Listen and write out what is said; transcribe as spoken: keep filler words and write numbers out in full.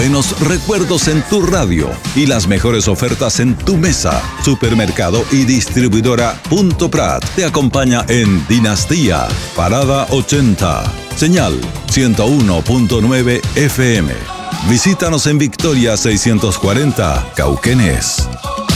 buenos recuerdos en tu radio y las mejores ofertas en tu mesa. Supermercado y distribuidora Punto Prat te acompaña en Dinastía, Parada ochenta. Señal ciento uno punto nueve F M. Visítanos en Victoria seiscientos cuarenta, Cauquenes.